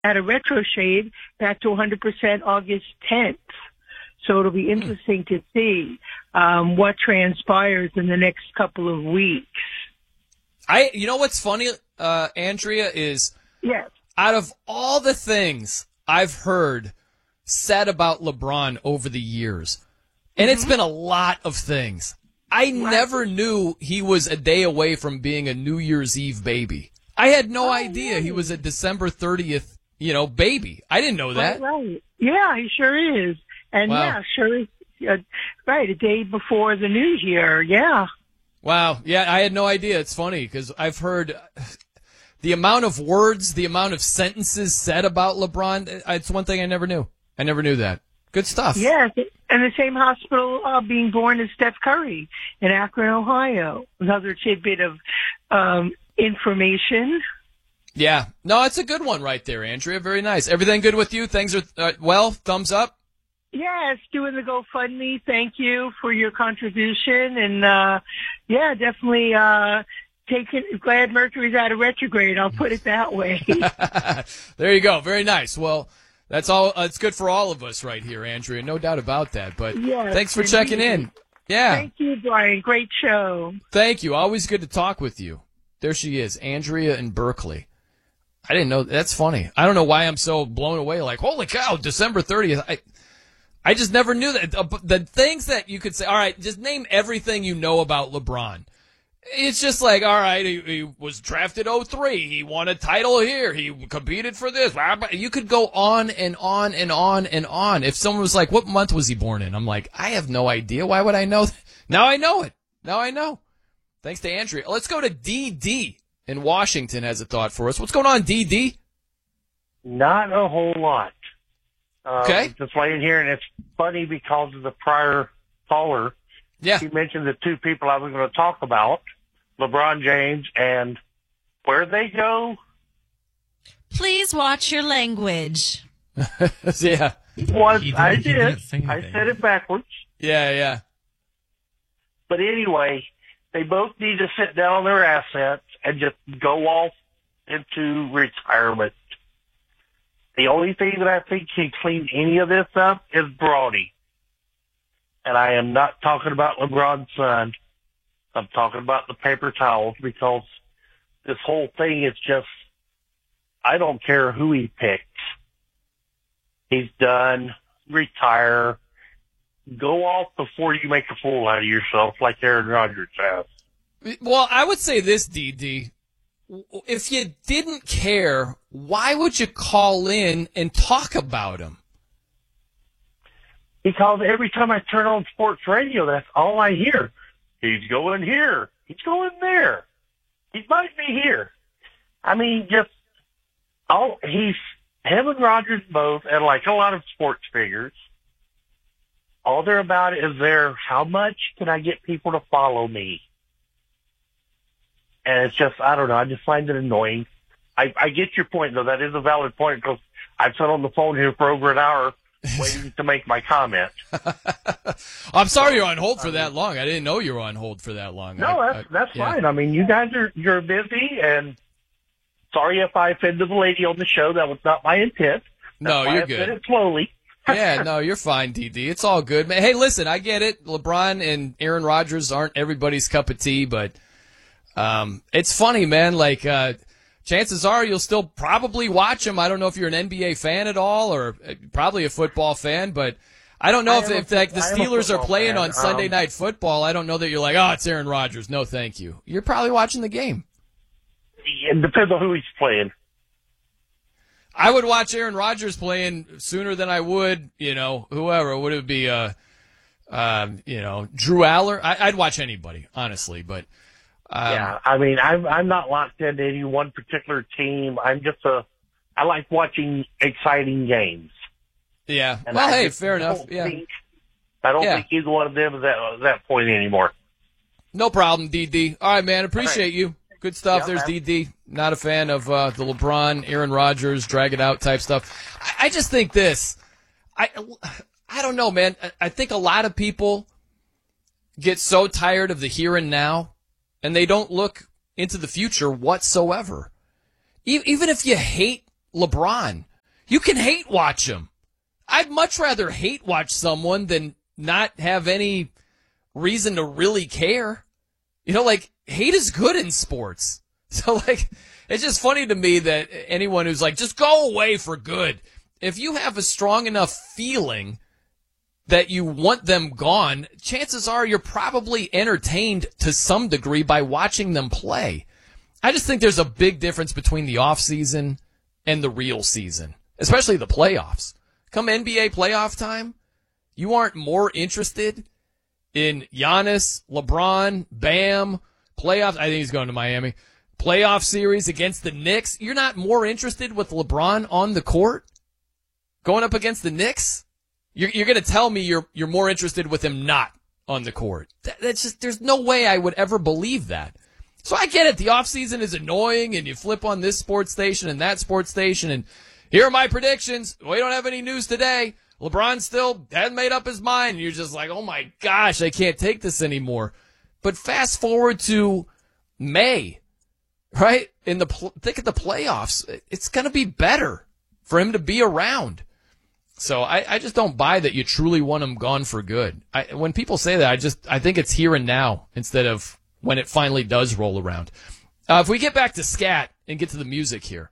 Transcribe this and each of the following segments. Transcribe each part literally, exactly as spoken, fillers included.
at a retro shade back to one hundred percent August tenth. So it'll be interesting to see um, what transpires in the next couple of weeks. I, you know what's funny, uh, Andrea, is yes. out of all the things I've heard said about LeBron over the years, and mm-hmm. it's been a lot of things, I right. never knew he was a day away from being a New Year's Eve baby. I had no oh, idea right. he was a December thirtieth, you know, baby. I didn't know that. Right, right. Yeah, he sure is. And wow. yeah, sure is. Uh, right, a day before the New Year. Yeah. Wow. Yeah, I had no idea. It's funny because I've heard the amount of words, the amount of sentences said about LeBron. It's one thing I never knew. I never knew that. Good stuff. Yes, and the same hospital uh, being born as Steph Curry in Akron, Ohio. Another tidbit of um, information. Yeah. No, it's a good one right there, Andrea. Very nice. Everything good with you? Things are uh, well? Thumbs up? Yes, doing the GoFundMe. Thank you for your contribution. And, uh, yeah, definitely uh, taking, glad Mercury's out of retrograde. I'll put it that way. There you go. Very nice. Well, that's all. Uh, it's good for all of us right here, Andrea. No doubt about that. But yes, thanks for indeed. checking in. Yeah. Thank you, Brian. Great show. Thank you. Always good to talk with you. There she is, Andrea in Berkeley. I didn't know. That's funny. I don't know why I'm so blown away. Like, holy cow, December thirtieth. I, I just never knew that. The things that you could say, all right, just name everything you know about LeBron. It's just like, all right, he, he was drafted oh three. He won a title here. He competed for this. You could go on and on and on and on. If someone was like, what month was he born in? I'm like, I have no idea. Why would I know that? Now I know it. Now I know. Thanks to Andrea. Let's go to D D in Washington has a thought for us. What's going on, D D? Not a whole lot. Um, okay. Just laying here, and it's funny because of the prior caller. Yeah. He mentioned the two people I was going to talk about, LeBron James and where they go. Please watch your language. Yeah. Was, I did. I said it backwards. Yeah, yeah. But anyway, they both need to sit down on their assets and just go off into retirement. The only thing that I think can clean any of this up is Bronny. And I am not talking about LeBron's son. I'm talking about the paper towels because this whole thing is just, I don't care who he picks. He's done. Retire. Go off before you make a fool out of yourself like Aaron Rodgers has. Well, I would say this, D D. If you didn't care, why would you call in and talk about him? Because every time I turn on sports radio, that's all I hear. He's going here. He's going there. He might be here. I mean, just all he's him and Rodgers both, and like a lot of sports figures, all they're about is their how much can I get people to follow me? And it's just, I don't know, I just find it annoying. I, I get your point, though. That is a valid point because I've sat on the phone here for over an hour waiting to make my comment. I'm sorry you're on hold for that long. I didn't know you were on hold for that long. No, I, that's, that's I, yeah. fine. I mean, you guys are you're busy, and sorry if I offended the lady on the show. That was not my intent. That's no, why you're I good. said it slowly. Yeah, no, you're fine, D D. It's all good, man. Hey, listen, I get it. LeBron and Aaron Rodgers aren't everybody's cup of tea, but um, it's funny, man. Like, uh, chances are you'll still probably watch them. I don't know if you're an N B A fan at all or probably a football fan, but I don't know I if, if a, like the Steelers are playing fan. on Sunday um, Night Football. I don't know that you're like, oh, it's Aaron Rodgers. No, thank you. You're probably watching the game. It depends on who he's playing. I would watch Aaron Rodgers playing sooner than I would, you know, whoever. Would it be, uh, um, you know, Drew Aller? I, I'd watch anybody, honestly, but. Um, yeah, I mean, I'm I'm not locked into any one particular team. I'm just a, I like watching exciting games. Yeah. And well, I hey, just fair enough. Yeah. Think, I don't yeah. think either one of them is at that point anymore. No problem, D D. All right, man. Appreciate right. you. Good stuff. Yeah, There's man. D D. Not a fan of uh, the LeBron, Aaron Rodgers, drag it out type stuff. I, I just think this. I I don't know, man. I, I think a lot of people get so tired of the here and now, and they don't look into the future whatsoever. E- even if you hate LeBron, You can hate watch them. I'd much rather hate watch someone than not have any reason to really care. You know, like, hate is good in sports. So, like, it's just funny to me that anyone who's like, just go away for good. If you have a strong enough feeling that you want them gone, chances are you're probably entertained to some degree by watching them play. I just think there's a big difference between the off season and the real season, especially the playoffs. Come N B A playoff time, you aren't more interested in Giannis, LeBron, Bam, playoffs. I think he's going to Miami. Playoff series against the Knicks. You're not more interested with LeBron on the court going up against the Knicks? You're, you're going to tell me you're you're more interested with him not on the court. That, that's just, there's no way I would ever believe that. So I get it. The offseason is annoying, and you flip on this sports station and that sports station, and here are my predictions. We don't have any news today. LeBron still hasn't made up his mind. You're just like, oh my gosh, I can't take this anymore. But fast forward to May, right? In the think of the playoffs, it's going to be better for him to be around. So I, I just don't buy that you truly want him gone for good. I, when people say that, I just I think it's here and now instead of when it finally does roll around. Uh, if we get back to scat and get to the music here.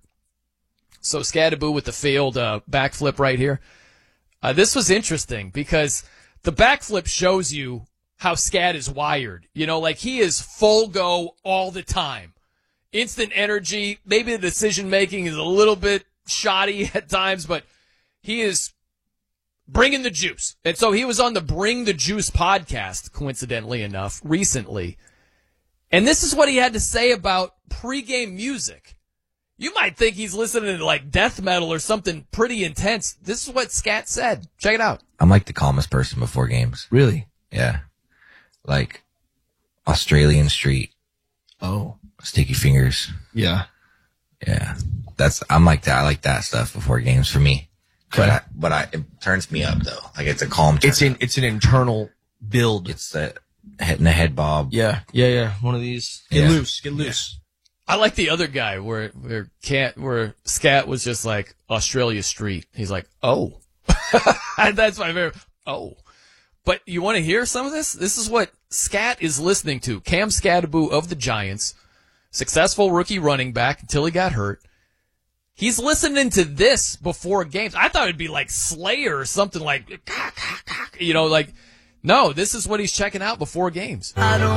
So Scattaboo with the failed uh, backflip right here. Uh, this was interesting because the backflip shows you how Scat is wired. You know, like he is full go all the time. Instant energy. Maybe the decision making is a little bit shoddy at times, but he is bringing the juice. And so he was on the Bring the Juice podcast, coincidentally enough, recently. And this is what he had to say about pregame music. You might think he's listening to like death metal or something pretty intense. This is what Scat said. Check it out. I'm like the calmest person before games. Really? Yeah. Like Australian Street. Oh. Sticky Fingers. Yeah. Yeah. That's, I'm like that. I like that stuff before games for me. Okay. But I, but I, it turns me up though. Like it's a calm turn. It's an, it's an internal build. It's the hitting the head bob. Yeah. Yeah. Yeah. One of these. Get Yeah. loose. Get loose. I like the other guy where where can't where Scat was just like Australia Street. He's like, oh, that's my favorite. Oh, but you want to hear some of this? This is what Scat is listening to. Cam Scattaboo of the Giants, successful rookie running back until he got hurt. He's listening to this before games. I thought it'd be like Slayer or something like, you know, like, no, this is what he's checking out before games. I don't